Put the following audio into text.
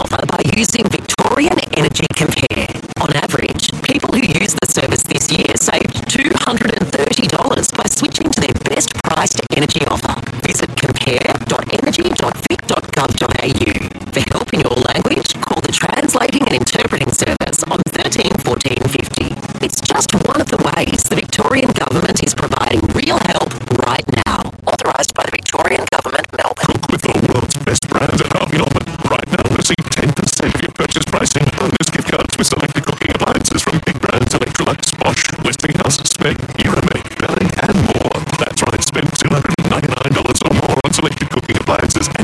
offer by using Victorian Energy Compare. On average, people who use the service this year saved $230 by switching to their best priced energy offer. Visit compare.energy.vic.gov.au. For help in your language, call the Translating and Interpreting Service on 13 14 50. It's just one of the ways the Victorian Government is providing real help right now. Authorised by the Victorian Government, Melbourne. Cook with the world's best brands at Harvey Norman. Right now, receive 10% of your purchase pricing bonus gift cards with selected cooking appliances from big brands Electrolux, Bosch, Westinghouse, Spec, Euromake, Belling, and more. That's right, spend $299 or more on selected cooking appliances